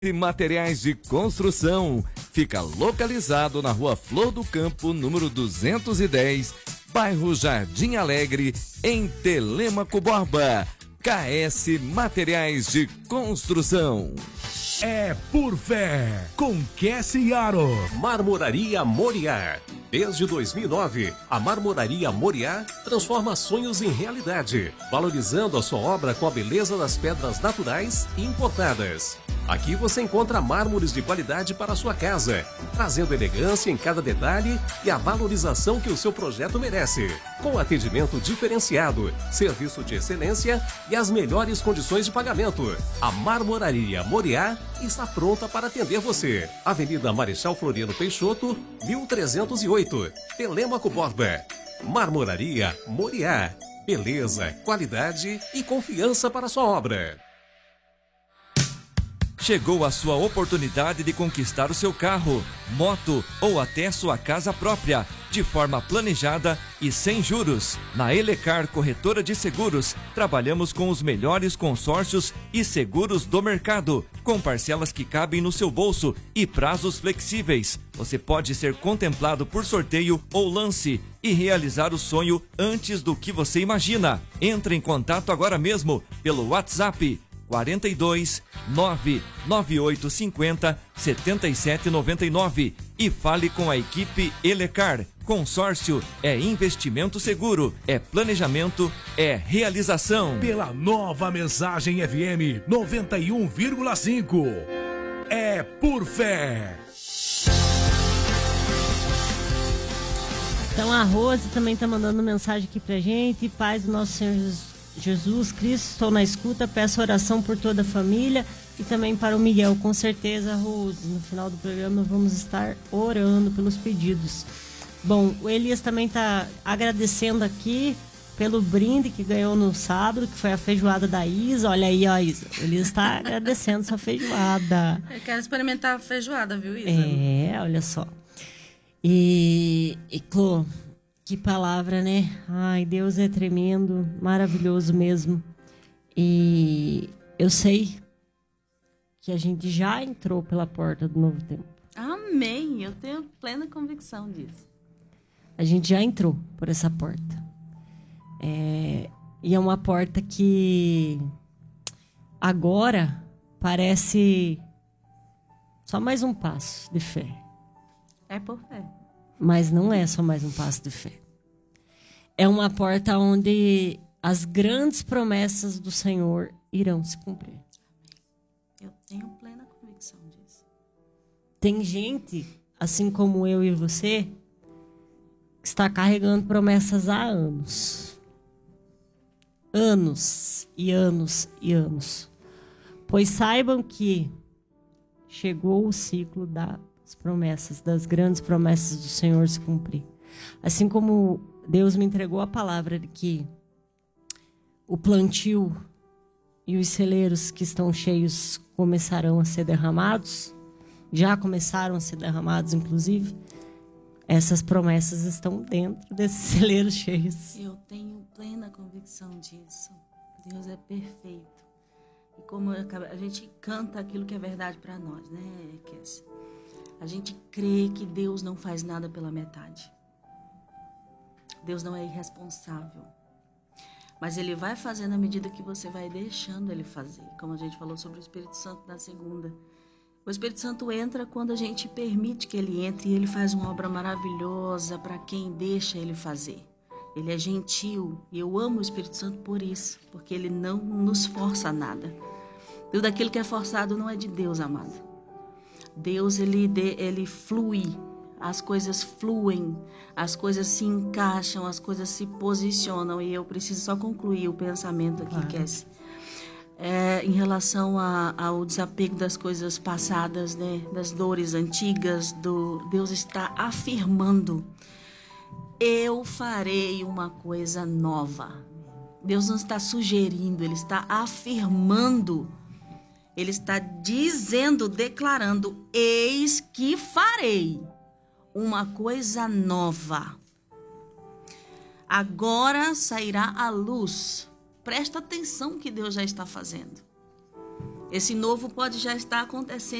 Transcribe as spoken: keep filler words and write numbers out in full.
E materiais de construção. Fica localizado na Rua Flor do Campo, número duzentos e dez, bairro Jardim Alegre, em Telêmaco Borba. K S Materiais de Construção. É por fé, com Cassie Aro. Marmoraria Moriá. Desde dois mil e nove, a Marmoraria Moriá transforma sonhos em realidade, valorizando a sua obra com a beleza das pedras naturais e importadas. Aqui você encontra mármores de qualidade para a sua casa, trazendo elegância em cada detalhe e a valorização que o seu projeto merece. Com atendimento diferenciado, serviço de excelência e as melhores condições de pagamento. A Marmoraria Moriá está pronta para atender você. Avenida Marechal Floriano Peixoto, mil trezentos e oito, Telêmaco Borba. Marmoraria Moriá. Beleza, qualidade e confiança para a sua obra. Chegou a sua oportunidade de conquistar o seu carro, moto ou até sua casa própria, de forma planejada e sem juros. Na Elecar Corretora de Seguros, trabalhamos com os melhores consórcios e seguros do mercado, com parcelas que cabem no seu bolso e prazos flexíveis. Você pode ser contemplado por sorteio ou lance e realizar o sonho antes do que você imagina. Entre em contato agora mesmo pelo WhatsApp quarenta e dois, nove nove oito cinco zero, sete sete nove nove e fale com a equipe Elecar. Consórcio é investimento seguro, é planejamento, é realização. Pela Nova Mensagem F M noventa e um vírgula cinco. É por fé. Então a Rose também está mandando mensagem aqui pra gente. Paz do nosso Senhor Jesus. Jesus Cristo, estou na escuta, peço oração por toda a família e também para o Miguel. Com certeza, Rose, no final do programa vamos estar orando pelos pedidos. Bom, o Elias também está agradecendo aqui pelo brinde que ganhou no sábado, que foi a feijoada da Isa. Olha aí, ó, Isa, o Elias está agradecendo sua feijoada. Eu quero experimentar a feijoada, viu, Isa? É, olha só. E, e Clô, que palavra, né? Ai, Deus é tremendo, maravilhoso mesmo. E eu sei que a gente já entrou pela porta do novo tempo. Amém, eu tenho plena convicção disso. A gente já entrou por essa porta. É, e é uma porta que agora parece só mais um passo de fé. É por fé. Mas não é só mais um passo de fé. É uma porta onde as grandes promessas do Senhor irão se cumprir. Eu tenho plena convicção disso. Tem gente, assim como eu e você, que está carregando promessas há anos. Anos e anos e anos. Pois saibam que chegou o ciclo da as promessas, das grandes promessas do Senhor se cumprir. Assim como Deus me entregou a palavra de que o plantio e os celeiros que estão cheios começarão a ser derramados, já começaram a ser derramados, inclusive, essas promessas estão dentro desses celeiros cheios. Eu tenho plena convicção disso. Deus é perfeito. E como a gente canta aquilo que é verdade para nós, né, Cassie? A gente crê que Deus não faz nada pela metade. Deus não é irresponsável. Mas Ele vai fazendo à medida que você vai deixando Ele fazer. Como a gente falou sobre o Espírito Santo na segunda. O Espírito Santo entra quando a gente permite que Ele entre e Ele faz uma obra maravilhosa para quem deixa Ele fazer. Ele é gentil e eu amo o Espírito Santo por isso, porque Ele não nos força a nada. Tudo aquilo que é forçado não é de Deus, amado. Deus, ele, ele flui, as coisas fluem, as coisas se encaixam, as coisas se posicionam. E eu preciso só concluir o pensamento aqui, claro. Cassie. É, em relação a, ao desapego das coisas passadas, né, das dores antigas, do, Deus está afirmando: eu farei uma coisa nova. Deus não está sugerindo, Ele está afirmando. Ele está dizendo, declarando: eis que farei uma coisa nova. Agora sairá a luz. Presta atenção que Deus já está fazendo. Esse novo pode já estar acontecendo